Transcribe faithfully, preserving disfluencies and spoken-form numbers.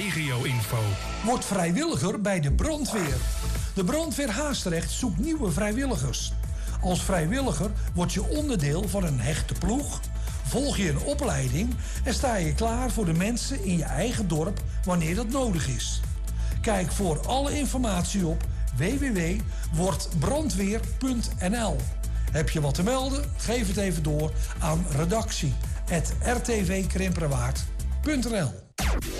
regio-info. Word vrijwilliger bij de brandweer. De brandweer Haastrecht zoekt nieuwe vrijwilligers. Als vrijwilliger word je onderdeel van een hechte ploeg, volg je een opleiding en sta je klaar voor de mensen in je eigen dorp wanneer dat nodig is. Kijk voor alle informatie op w w w punt word brandweer punt n l. Heb je wat te melden? Geef het even door aan redactie apenstaartje r t v kremperwaard punt n l.